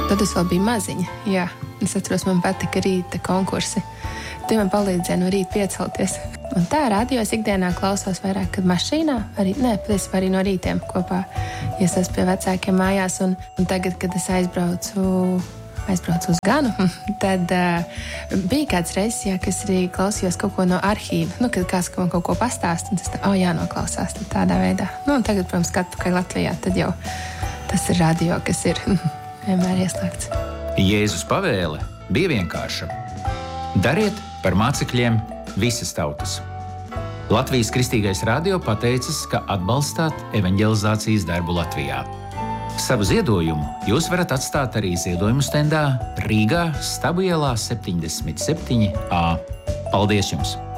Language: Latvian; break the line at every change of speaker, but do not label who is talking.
Tad es vēl biju maziņa, jā. Es atceros, man patika rīta konkursi. Tie man palīdzēja no rīta piecelties. Un tā radio es ikdienā klausos vairāk, kad mašīnā, arī no rītiem kopā, ja es esmu pie vecākiem mājās. Un tagad, kad es aizbraucu uz Ganu, tad bija kāds reizes, ka es arī klausījos kaut ko no arhīva. Kad kāds man kaut ko pastāst, un tas jānoklausās tādā veidā. Un tagad, protams, atpakaļ Latvijā, tad jau tas ir radio, kas ir vienmēr ieslēgts.
Jēzus pavēle bija vienkārša. Dariet par mācekļiem visas tautas. Latvijas Kristīgais radio pateicas, ka atbalstāt evaņģelizācijas darbu Latvijā. Savu ziedojumu jūs varat atstāt arī ziedojumu stendā Rīgā, Stabu ielā 77A. Paldies jums!